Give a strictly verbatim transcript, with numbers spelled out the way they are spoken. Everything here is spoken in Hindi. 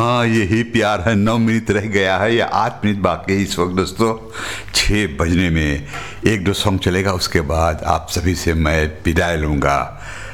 हाँ, यही प्यार है। नौ मिनट रह गया है या आठ मिनट बाकी है इस वक्त दोस्तों। छः बजने में एक दो सॉन्ग चलेगा, उसके बाद आप सभी से मैं विदाई लूँगा।